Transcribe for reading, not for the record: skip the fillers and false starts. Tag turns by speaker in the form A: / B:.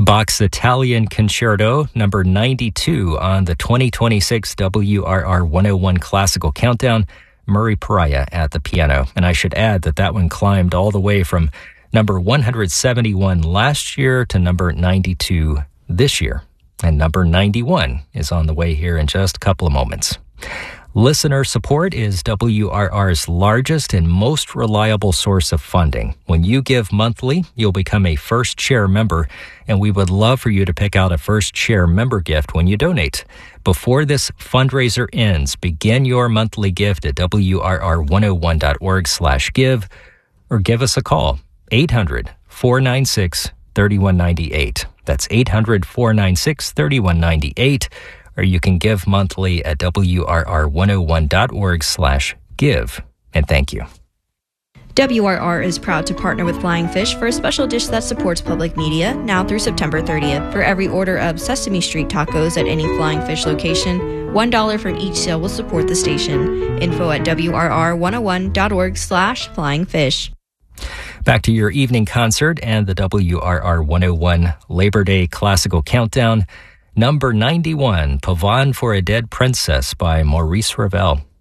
A: Bach's Italian Concerto, number 92 on the 2026 WRR 101 Classical Countdown, Murray Pariah at the piano. And I should add that one climbed all the way from number 171 last year to number 92 this year. And number 91 is on the way here in just a couple of moments. Listener support is WRR's largest and most reliable source of funding. When you give monthly, you'll become a First Chair member, and we would love for you to pick out a First Chair member gift when you donate. Before this fundraiser ends, begin your monthly gift at WRR101.org/give or give us a call, 800-496-3198. That's 800-496-3198. Or you can give monthly at WRR101.org/give. And thank you.
B: WRR is proud to partner with Flying Fish for a special dish that supports public media now through September 30th. For every order of Sesame Street tacos at any Flying Fish location, $1 from each sale will support the station. Info at WRR101.org/flyingfish.
A: Back to your evening concert and the WRR 101 Labor Day Classical Countdown. Number 91, Pavane for a Dead Princess by Maurice Ravel.